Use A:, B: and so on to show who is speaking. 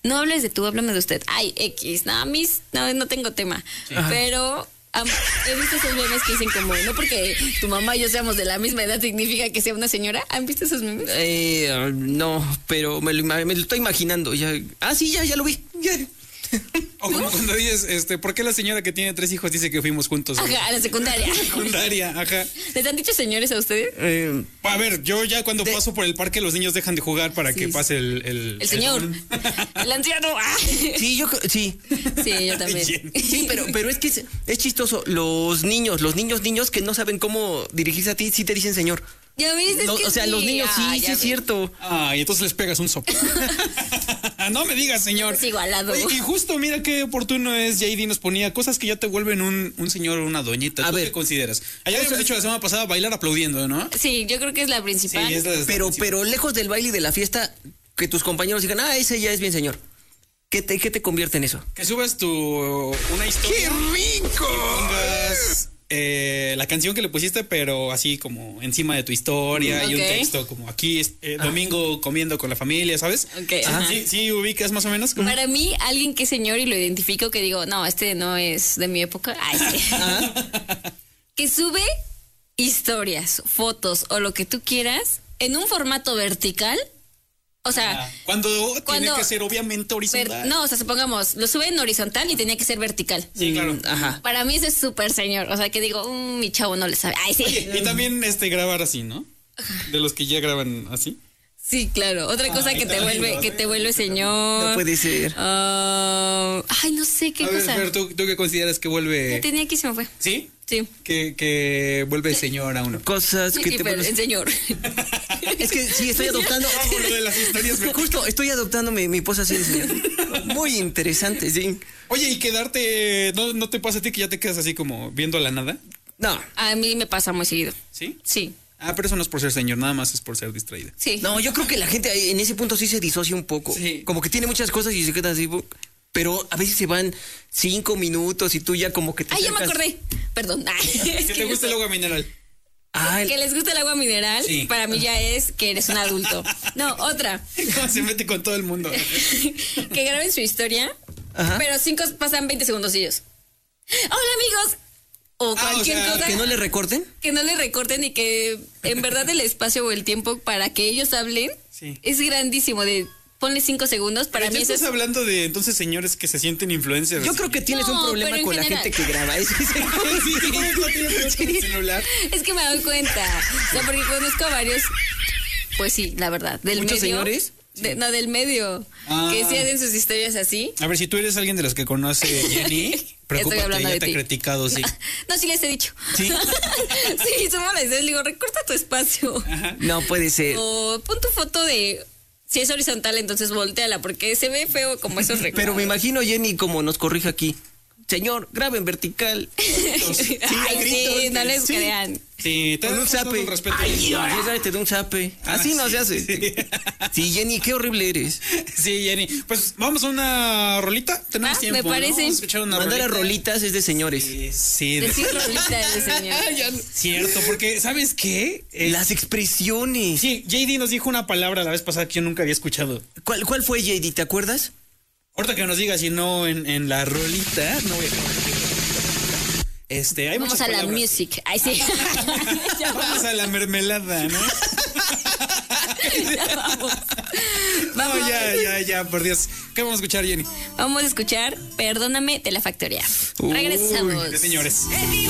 A: no hables de tú, háblame de usted. Ay, X, no tengo tema. Sí. Pero he visto esos memes que dicen como, no porque tu mamá y yo seamos de la misma edad significa que sea una señora. ¿Han visto esos memes?
B: No, pero me lo estoy imaginando. Sí, ya lo vi. Ya.
C: O como cuando dices, ¿por qué la señora que tiene 3 hijos dice que fuimos juntos?
A: Ajá, a la secundaria.
C: Ajá.
A: ¿Les han dicho señores a ustedes?
C: A ver, yo ya cuando paso por el parque los niños dejan de jugar para que pase el
A: señor. El anciano.
B: Sí, sí.
A: Sí, yo también.
B: Sí, pero es que es chistoso. Los niños que no saben cómo dirigirse a ti, sí te dicen señor.
A: Ya ves, es que
B: o sea, los niños sí es cierto.
C: Y entonces les pegas un sopo. No me digas, señor.
A: Es igualado.
C: Y justo, mira qué oportuno es. JD nos ponía cosas que ya te vuelven un señor o una doñita. ¿Tú qué consideras? Allá habíamos dicho la semana pasada bailar aplaudiendo, ¿no?
A: Sí, yo creo que es la principal.
C: Sí,
B: pero lejos del baile y de la fiesta, que tus compañeros digan, ese ya es bien señor. ¿Qué te convierte en eso?
C: Que subas una historia.
B: ¡Qué rico!
C: Y pongas la canción que le pusiste, pero así como encima de tu historia y un texto como aquí domingo comiendo con la familia, ¿sabes?
A: Okay.
C: Sí, ubicas más o menos.
A: Para mí, alguien que es señor y lo identifico, que digo, no, este no es de mi época. Sí. Que sube historias, fotos o lo que tú quieras en un formato vertical. O sea,
C: cuando tiene que ser obviamente horizontal.
A: O sea, supongamos, lo sube en horizontal y tenía que ser vertical.
C: Sí, claro.
A: Para mí ese es súper señor. O sea, que digo, mi chavo no le sabe. Ay, sí.
C: Oye, y también grabar así, ¿no? De los que ya graban así.
A: Sí, claro. Otra cosa que te vuelve señor.
B: No puede ser.
A: No sé qué cosa.
C: Pero ¿tú qué consideras que vuelve?
A: La tenía aquí, se me fue.
C: ¿Sí?
A: Sí.
C: Que vuelve señor a uno.
B: Cosas que te vuelven
A: señor.
B: Es que sí, estoy adoptando.
C: Por lo de las historias.
B: Justo estoy adoptando mi pose así de señor. Muy interesante, sí.
C: Oye, ¿y quedarte? ¿No te pasa a ti que ya te quedas así como viendo a la nada?
B: No.
A: A mí me pasa muy seguido.
C: ¿Sí?
A: Sí.
C: Pero eso no es por ser señor, nada más es por ser distraída.
A: Sí.
B: No, yo creo que la gente en ese punto sí se disocia un poco.
C: Sí.
B: Como que tiene muchas cosas y se queda así. Pero a veces se van 5 minutos y tú ya como que te
A: ya me acordé. Perdón.
C: ¿Que te gusta el agua mineral?
A: Que les gusta el agua mineral, sí. Para mí ya es que eres un adulto. No, otra.
C: ¿Cómo se mete con todo el mundo?
A: Que graben su historia, pero pasan 20 segundocillos. Hola, amigos. O cualquier cosa.
B: ¿Que no le recorten?
A: Que no le recorten y que en verdad el espacio o el tiempo para que ellos hablen es grandísimo. Ponle 5 segundos. Para mí eso
C: estás hablando de entonces señores que se sienten influencers.
B: Yo creo que tienes un problema con la gente que graba.
C: Celular.
A: Es que me doy cuenta. O sea, porque conozco a varios. Pues sí, la verdad.
B: ¿Muchos señores?
A: Del medio. Que sí hacen sus historias así.
C: A ver, si tú eres alguien de los que conoce Jenny, preocúpate, ya te ha criticado, sí.
A: No, sí les he dicho.
C: ¿Sí?
A: Sí, somos les digo, recorta tu espacio.
B: No puede ser.
A: O pon tu foto de... Si es horizontal, entonces volteala, porque se ve feo como esos recortes.
B: Pero me imagino Jenny como nos corrige aquí. Señor, grabe en vertical.
A: Sí, no les crean.
C: Sí, te
B: un zape. Te da un zape. Así no se hace. Sí, Jenny, qué horrible eres.
C: Sí, Jenny. Pues vamos a una rolita. Tenemos tiempo.
A: Me parece.
C: ¿No?
B: Mandar a rolitas es de señores.
C: Sí.
A: Decir rolita es de señores.
C: Cierto, porque ¿sabes qué?
B: Las expresiones.
C: Sí, JD nos dijo una palabra la vez pasada que yo nunca había escuchado.
B: ¿Cuál fue, JD? ¿Te acuerdas?
C: Ahorita que nos diga, si no en la rolita, no voy a... Hay
A: vamos a la music. Ay, sí.
C: Vamos a la mermelada, ¿no?
A: Vamos.
C: Ya, por Dios. ¿Qué vamos a escuchar, Jenny?
A: Vamos a escuchar Perdóname de La Factoría. Regresamos.
C: De señores.